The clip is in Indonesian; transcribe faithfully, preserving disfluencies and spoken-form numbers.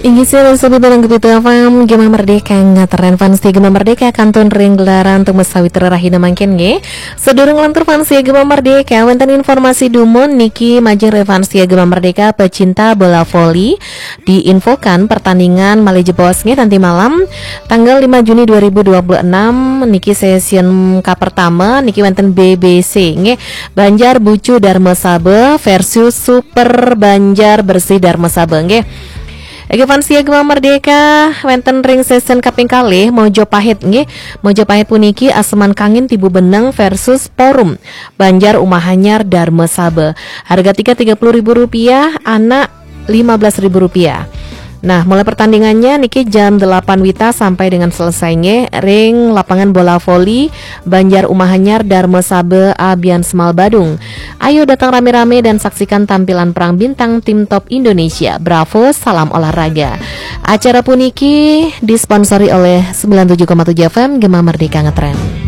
Inggih sih lebih barang gitu Fam Gema Merdeka ngateren fansi Gema Merdeka kantun ring gelaran untuk mesawi terahina mangkin nge sedurung lantur fansi Gema Merdeka wonten informasi dumun niki majeng revansi Gema Merdeka pecinta bola voli diinfokan pertandingan Malaysia Boss nge nanti malam tanggal lima Juni dua ribu dua puluh enam niki session ka pertama niki wonten B B C nge Banjar Bucu Dharma Sabe versus Super Banjar Bersih Dharma Sabe nge Ege fansia Gema Merdeka wenten ring season kaping kalih Mojopahit nggih. Mojopahit puniki Aseman Kangin Tibu Beneng versus Porum Banjar Umahanyar Dharma Sabe. Harga tiket tiga puluh ribu rupiah, anak lima belas ribu rupiah. Nah, mulai pertandingannya niki jam delapan wita sampai dengan selesainya ring lapangan bola voli Banjar Umahanyar Dharma Sabe Abian Semal Badung. Ayo datang rame-rame dan saksikan tampilan perang bintang tim top Indonesia. Bravo, salam olahraga. Acara puniki disponsori oleh sembilan puluh tujuh koma tujuh F M Gema Merdeka Ngetren.